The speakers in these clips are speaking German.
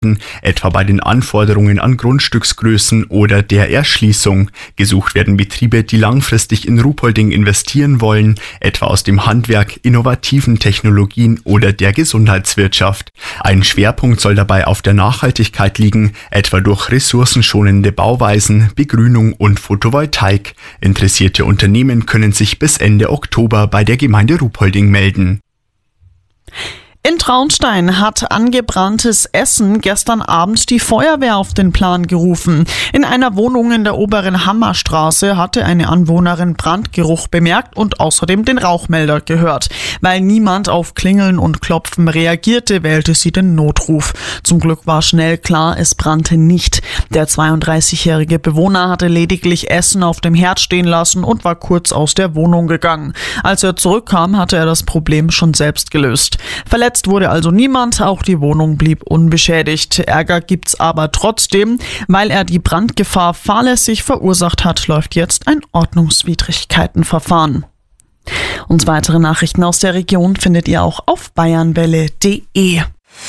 etwa bei den Anforderungen an Grundstücksgrößen oder der Erschließung. Gesucht werden Betriebe, die langfristig in Ruhpolding investieren wollen, etwa aus dem Handwerk, innovativen Technologien oder der Gesundheitswirtschaft. Ein Schwerpunkt soll dabei auf der Nachhaltigkeit liegen, etwa durch ressourcenschonende Bauweisen, Begrünung und Photovoltaik. Interessierte Unternehmen können sich bis Ende Oktober bei der Gemeinde Ruhpolding melden. In Traunstein hat angebranntes Essen gestern Abend die Feuerwehr auf den Plan gerufen. In einer Wohnung in der oberen Hammerstraße hatte eine Anwohnerin Brandgeruch bemerkt und außerdem den Rauchmelder gehört. Weil niemand auf Klingeln und Klopfen reagierte, wählte sie den Notruf. Zum Glück war schnell klar, es brannte nicht. Der 32-jährige Bewohner hatte lediglich Essen auf dem Herd stehen lassen und war kurz aus der Wohnung gegangen. Als er zurückkam, hatte er das Problem schon selbst gelöst. Verletzt wurde also niemand, auch die Wohnung blieb unbeschädigt. Ärger gibt's aber trotzdem. Weil er die Brandgefahr fahrlässig verursacht hat, läuft jetzt ein Ordnungswidrigkeitenverfahren. Und weitere Nachrichten aus der Region findet ihr auch auf bayernwelle.de.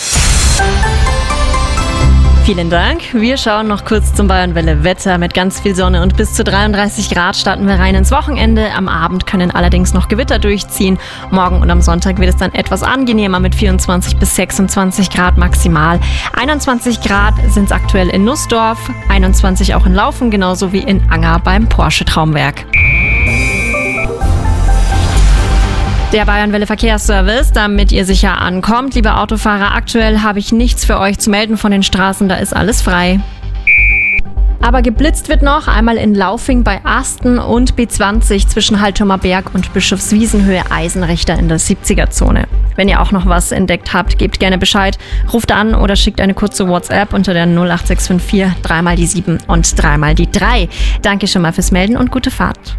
Vielen Dank. Wir schauen noch kurz zum Bayernwelle-Wetter. Mit ganz viel Sonne und bis zu 33 Grad starten wir rein ins Wochenende. Am Abend können allerdings noch Gewitter durchziehen. Morgen und am Sonntag wird es dann etwas angenehmer mit 24 bis 26 Grad maximal. 21 Grad sind es aktuell in Nussdorf, 21 auch in Laufen, genauso wie in Anger beim Porsche Traumwerk. Der Bayernwelle Verkehrsservice, damit ihr sicher ankommt. Liebe Autofahrer, aktuell habe ich nichts für euch zu melden von den Straßen, da ist alles frei. Aber geblitzt wird noch, einmal in Laufing bei Asten und B20 zwischen Haltumer Berg und Bischofswiesenhöhe Eisenrichter in der 70er-Zone. Wenn ihr auch noch was entdeckt habt, gebt gerne Bescheid, ruft an oder schickt eine kurze WhatsApp unter der 08654 3 die 7 und 3 die 3. Danke schon mal fürs Melden und gute Fahrt.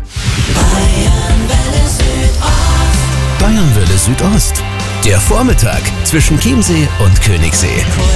Bayernwelle Südost. Der Vormittag zwischen Chiemsee und Königssee.